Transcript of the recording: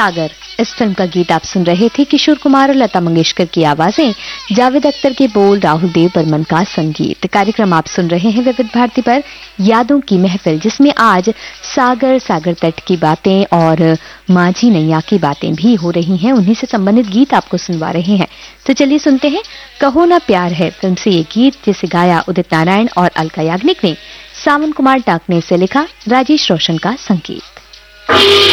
सागर, इस फिल्म का गीत आप सुन रहे थे। किशोर कुमार और लता मंगेशकर की आवाजें, जावेद अख्तर के बोल, राहुल देव बर्मन का संगीत। कार्यक्रम आप सुन रहे हैं विविध भारती पर, यादों की महफिल, जिसमें आज सागर, सागर तट की बातें और माझी नैया की बातें भी हो रही हैं। उन्हीं से संबंधित गीत आपको सुनवा रहे हैं। तो चलिए सुनते हैं कहो ना प्यार है फिल्म से ये गीत, जिसे गाया उदित नारायण और अलका याग्निक ने, सावन कुमार टाकने से लिखा, राजेश रोशन का संगीत।